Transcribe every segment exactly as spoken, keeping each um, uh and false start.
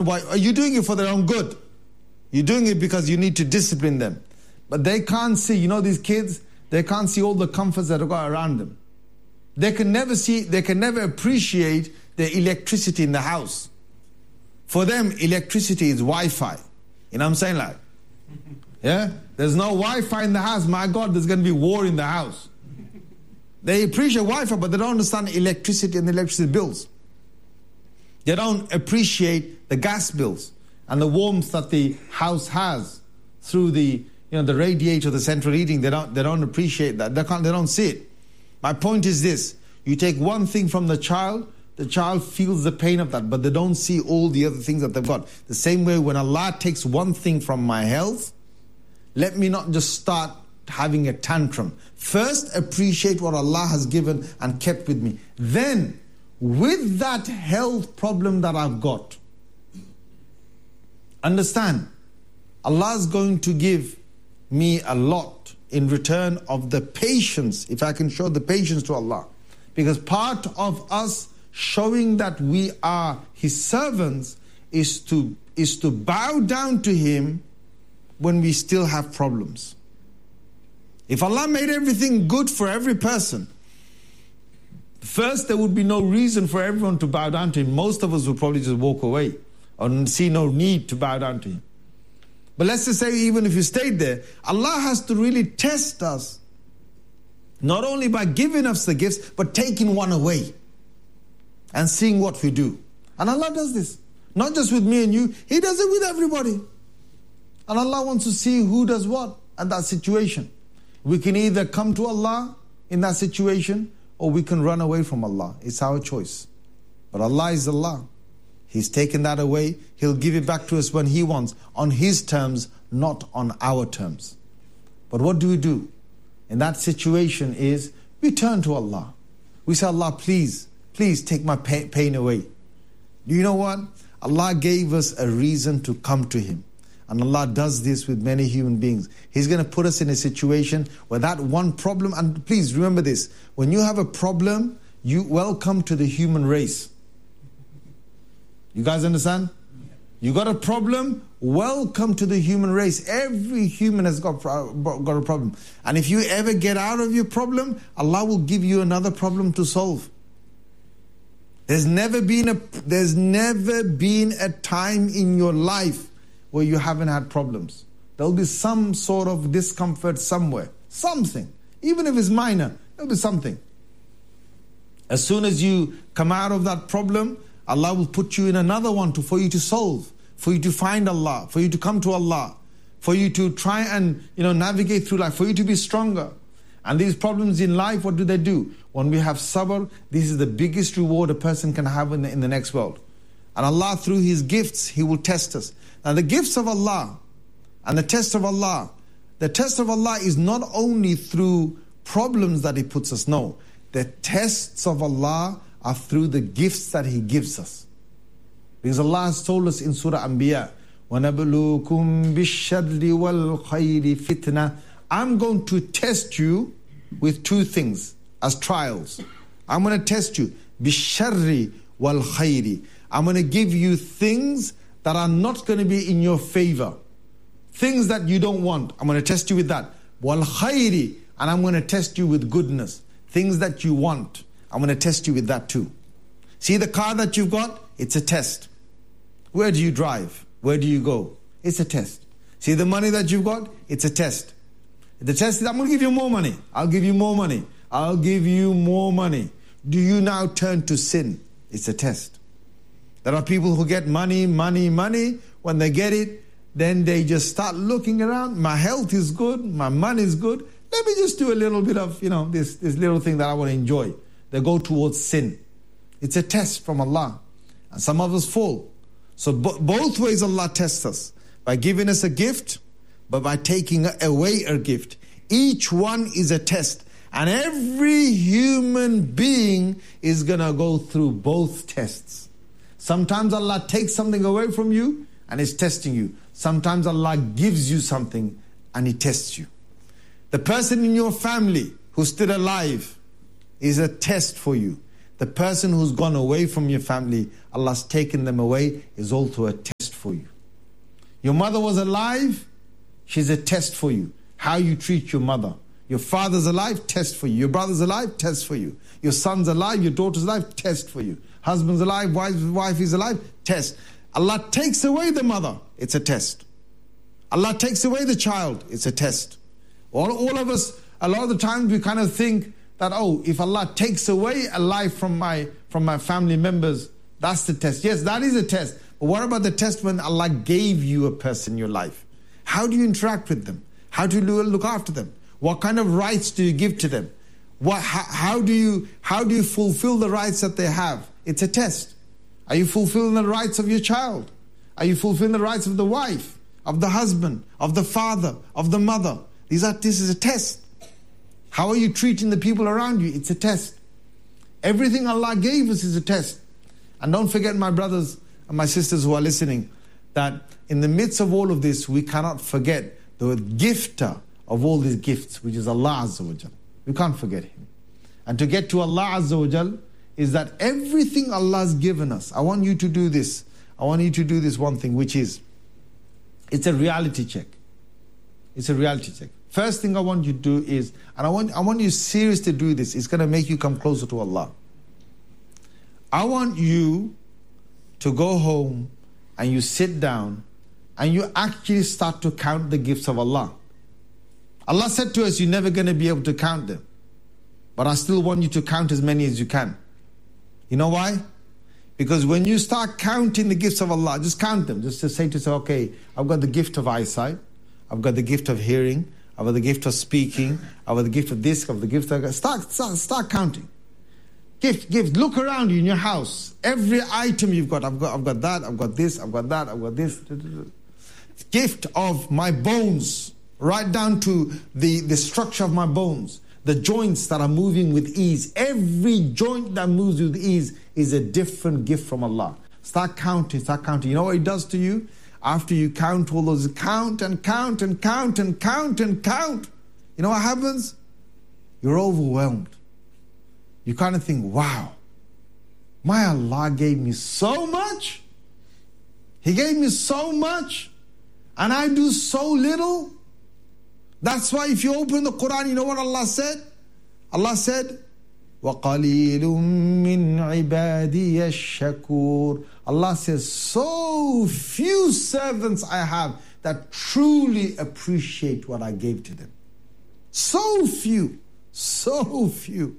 Why are you doing it for their own good? You're doing it because you need to discipline them. But they can't see, you know these kids, they can't see all the comforts that are got around them. They can never see, they can never appreciate the electricity in the house. For them, electricity is Wi-Fi. You know what I'm saying? Like, yeah? There's no Wi-Fi in the house. My God, there's going to be war in the house. They appreciate Wi-Fi, but they don't understand electricity and the electricity bills. They don't appreciate the gas bills and the warmth that the house has through the, you know, the radiator, the central heating. They don't, they don't appreciate that. They can't, they don't see it. My point is this: you take one thing from the child, the child feels the pain of that, but they don't see all the other things that they've got. The same way when Allah takes one thing from my health, let me not just start having a tantrum. First, appreciate what Allah has given and kept with me. Then, with that health problem that I've got, understand, Allah is going to give me a lot in return of the patience, if I can show the patience to Allah. Because part of us showing that we are His servants is to, is to bow down to Him when we still have problems. If Allah made everything good for every person, first there would be no reason for everyone to bow down to Him. Most of us would probably just walk away or see no need to bow down to Him. But let's just say even if you stayed there, Allah has to really test us, not only by giving us the gifts, but taking one away and seeing what we do. And Allah does this, not just with me and you, He does it with everybody. And Allah wants to see who does what at that situation. We can either come to Allah in that situation, or we can run away from Allah. It's our choice. But Allah is Allah. He's taken that away. He'll give it back to us when He wants, on His terms, not on our terms. But what do we do? In that situation is, we turn to Allah. We say, Allah, please, please take my pain away. Do you know what? Allah gave us a reason to come to Him. And Allah does this with many human beings. He's going to put us in a situation where that one problem, and please remember this, when you have a problem, you welcome to the human race. You guys understand? You got a problem, welcome to the human race. Every human has got, got a problem. And if you ever get out of your problem, Allah will give you another problem to solve. There's never been a, there's never been a time in your life where you haven't had problems. There'll be some sort of discomfort somewhere. Something. Even if it's minor, there'll be something. As soon as you come out of that problem, Allah will put you in another one to, for you to solve, for you to find Allah, for you to come to Allah, for you to try and, you know, navigate through life, for you to be stronger. And these problems in life, what do they do? When we have sabr, this is the biggest reward a person can have in the, in the next world. And Allah, through His gifts, He will test us. Now the gifts of Allah and the test of Allah, the test of Allah is not only through problems that He puts us, no. The tests of Allah are through the gifts that He gives us. Because Allah has told us in Surah Anbiya, وَنَبْلُوكُمْ بِالشَّرِّ وَالْخَيْرِ فِتْنَةً. I'm going to test you with two things as trials. I'm going to test you. بِالشَّرِّ وَالْخَيْرِ. I'm going to give you things that are not going to be in your favor. Things that you don't want. I'm going to test you with that. وَالْخَيْرِ. And I'm going to test you with goodness. Things that you want. I'm going to test you with that too. See the car that you've got? It's a test. Where do you drive? Where do you go? It's a test. See the money that you've got? It's a test. The test is, I'm going to give you more money. I'll give you more money. I'll give you more money. Do you now turn to sin? It's a test. There are people who get money, money, money. When they get it, then they just start looking around. My health is good. My money is good. Let me just do a little bit of, you know, this, this little thing that I want to enjoy. They go towards sin. It's a test from Allah. And some of us fall. So bo- both ways Allah tests us. By giving us a gift, but by taking away a gift. Each one is a test. And every human being is going to go through both tests. Sometimes Allah takes something away from you and is testing you. Sometimes Allah gives you something and He tests you. The person in your family who's still alive is a test for you. The person who's gone away from your family, Allah's taken them away, is also a test. for you. Your mother was alive, she's a test for you. How you treat your mother. Your father's alive, test for you. Your brother's alive, test for you. Your son's alive, your daughter's alive, test for you. Husband's alive, wife, wife is alive, test. Allah takes away the mother, it's a test. Allah takes away the child, it's a test. All, all of us, a lot of the times we kind of think that, oh, if Allah takes away a life from my, from my family members, that's the test. Yes, that is a test. But what about the test when Allah gave you a person in your life? How do you interact with them? How do you look after them? What kind of rights do you give to them? What, how, how do you, how do you fulfill the rights that they have? It's a test. Are you fulfilling the rights of your child? Are you fulfilling the rights of the wife, of the husband, of the father, of the mother? These are, this is a test. How are you treating the people around you? It's a test. Everything Allah gave us is a test. And don't forget, my brothers and my sisters who are listening, that in the midst of all of this, we cannot forget the gifter of all these gifts, which is Allah Azza wa Jal. We can't forget Him. And to get to Allah Azza wa Jal is that everything Allah has given us, I want you to do this. I want you to do this one thing, which is, it's a reality check. It's a reality check. First thing I want you to do is, and I want, I want you seriously to do this, it's going to make you come closer to Allah. I want you to go home and you sit down and you actually start to count the gifts of Allah. Allah said to us, you're never going to be able to count them. But I still want you to count as many as you can. You know why? Because when you start counting the gifts of Allah, just count them. Just to say to yourself, okay, I've got the gift of eyesight. I've got the gift of hearing. I've got the gift of speaking. I've got the gift of this. I've got the gift of... Start, start, start counting. Gift, gift. Look around you in your house. Every item you've got. I've got, I've got that. I've got this. I've got that. I've got this. Gift of my bones. Right down to the, the structure of my bones. The joints that are moving with ease. Every joint that moves with ease is a different gift from Allah. Start counting, start counting. You know what it does to you? After you count all those, count and count and count and count and count. You know what happens? You're overwhelmed. You kind of think, wow, my Allah gave me so much. He gave me so much. And I do so little. That's why if you open the Quran, you know what Allah said? Allah said, وَقَلِيلٌ مِّنْ عِبَادِيَ الشَّكُورِ. Allah says, so few servants I have that truly appreciate what I gave to them. So few, so few.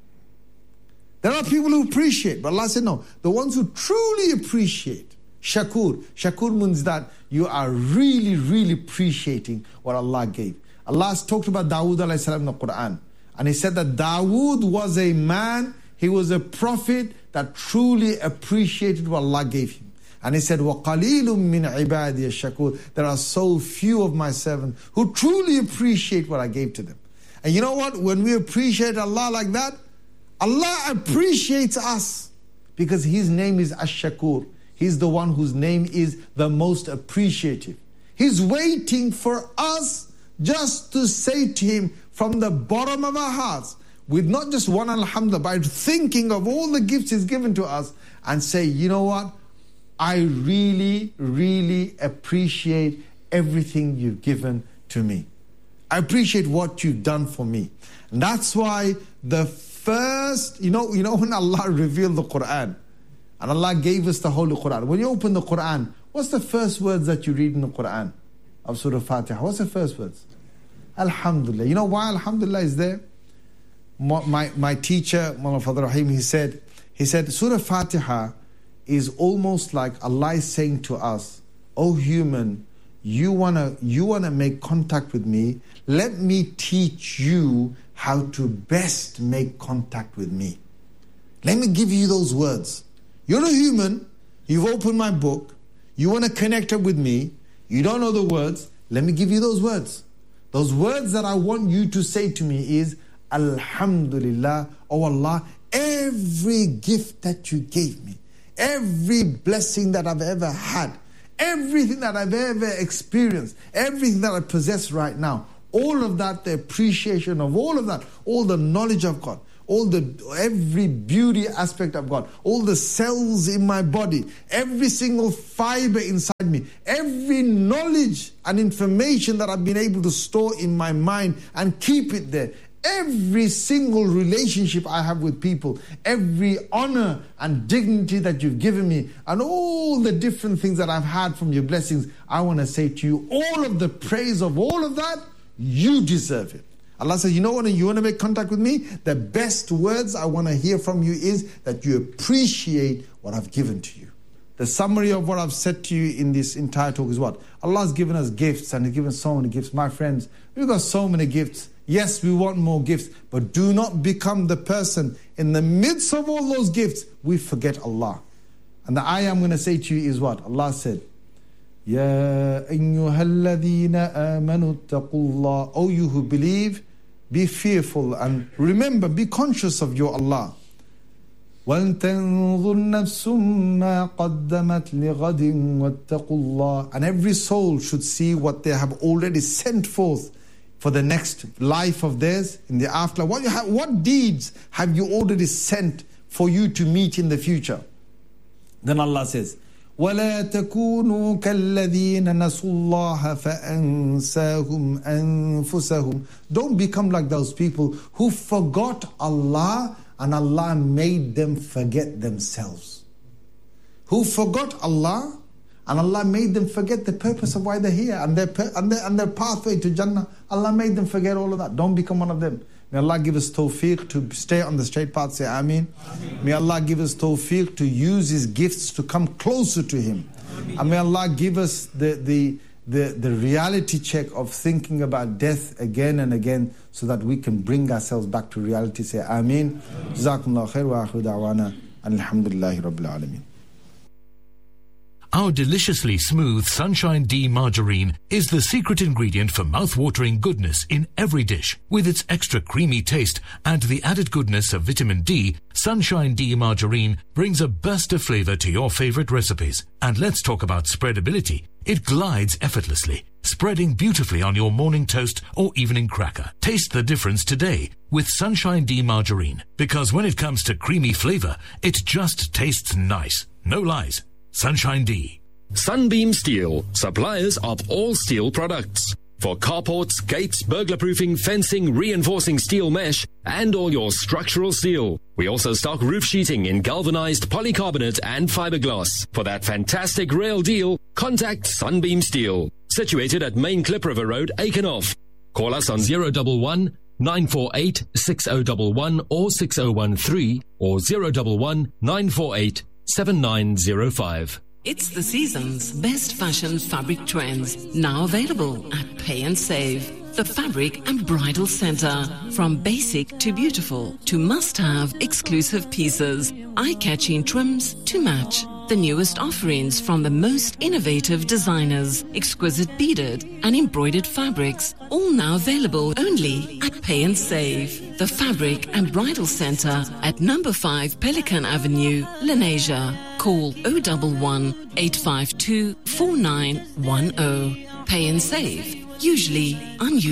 There are people who appreciate, but Allah said no. The ones who truly appreciate, shakur. Shakur means that you are really, really appreciating what Allah gave. Allah has talked about Dawood alayhi salam in the Quran. And He said that Dawood was a man, he was a prophet that truly appreciated what Allah gave him. And He said, وَقَلِيلٌ مِّنْ عِبَادِيَ الشَّكُورِ. There are so few of my servants who truly appreciate what I gave to them. And you know what? When we appreciate Allah like that, Allah appreciates us. Because His name is Ash-Shakur. He's the one whose name is the most appreciative. He's waiting for us just to say to Him from the bottom of our hearts, with not just one alhamdulillah, but thinking of all the gifts He's given to us, and say, you know what? I really, really appreciate everything You've given to me. I appreciate what You've done for me. And that's why the first, you know, you know when Allah revealed the Quran, and Allah gave us the Holy Quran. When you open the Quran, what's the first words that you read in the Quran of Surah Fatiha? What's the first words? Alhamdulillah. You know why Alhamdulillah is there? My, my, my teacher, Mawlana Fadl Rahim, he said, he said, Surah Fatiha is almost like Allah is saying to us, oh human, you wanna, you wanna make contact with me, let me teach you how to best make contact with me. Let me give you those words. You're a human, you've opened my book, you want to connect up with me, you don't know the words, let me give you those words. Those words that I want you to say to me is, Alhamdulillah, oh Allah, every gift that You gave me, every blessing that I've ever had, everything that I've ever experienced, everything that I possess right now, all of that, the appreciation of all of that, all the knowledge I've got, all the, every beauty aspect I've got, all the cells in my body, every single fiber inside me, mind, every knowledge and information that I've been able to store in my mind and keep it there, every single relationship I have with people, every honor and dignity that you've given me, and all the different things that I've had from your blessings, I want to say to you, all of the praise of all of that, you deserve it. Allah says, you know what, you want to make contact with me? The best words I want to hear from you is that you appreciate what I've given to you. The summary of what I've said to you in this entire talk is what? Allah's given us gifts, and He's given so many gifts. My friends, we've got so many gifts. Yes, we want more gifts, but do not become the person in the midst of all those gifts, we forget Allah. And the ayah I'm going to say to you is what? Allah said, Ya ayyuhalladhina amanu taqullah. O you who believe, be fearful and remember, be conscious of your Allah. وَلْتَنْظُرْ نَفْسٌ مَا قَدَّمَتْ لِغَدٍ وَاتَّقُوا اللَّهَ. And every soul should see what they have already sent forth for the next life of theirs in the afterlife. What, you have, what deeds have you already sent for you to meet in the future? Then Allah says, وَلَا تَكُونُوا كَالَّذِينَ نَسُوا اللَّهَ فَأَنْسَاهُمْ أَنفُسَهُمْ. Don't become like those people who forgot Allah and Allah made them forget themselves. Who forgot Allah and Allah made them forget the purpose of why they're here and their, and their, and their pathway to Jannah. Allah made them forget all of that. Don't become one of them. May Allah give us tawfiq to stay on the straight path. Say Ameen. Ameen. May Allah give us tawfiq to use His gifts to come closer to Him. Ameen. And may Allah give us the, the, the, the reality check of thinking about death again and again so that we can bring ourselves back to reality. Say Ameen. Jazakumullah khair wa akhiru da'wana alhamdulillahi rabbil alameen. Our deliciously smooth Sunshine D margarine is the secret ingredient for mouth-watering goodness in every dish. With its extra creamy taste and the added goodness of vitamin D, Sunshine D margarine brings a burst of flavor to your favorite recipes. And let's talk about spreadability. It glides effortlessly, spreading beautifully on your morning toast or evening cracker. Taste the difference today with Sunshine D margarine, because when it comes to creamy flavor, it just tastes nice. No lies. Sunshine D. Sunbeam Steel, suppliers of all steel products. For carports, gates, burglar-proofing, fencing, reinforcing steel mesh, and all your structural steel. We also stock roof sheeting in galvanized polycarbonate and fiberglass. For that fantastic rail deal, contact Sunbeam Steel. Situated at Main Clip River Road, Aikenhoff. Call us on zero one one, nine four eight, six zero one one or six zero one three or zero one one, nine four eight, seven nine zero five. It's the season's best fashion fabric trends, now available at Pay and Save. The Fabric and Bridal Center. From basic to beautiful to must-have exclusive pieces, eye-catching trims to match. The newest offerings from the most innovative designers, exquisite beaded and embroidered fabrics, all now available only at Pay and Save. The Fabric and Bridal Center at number five Pelican Avenue, Lenasia. Call zero one one, eight five two, four nine one zero. Pay and Save. Usually unusual.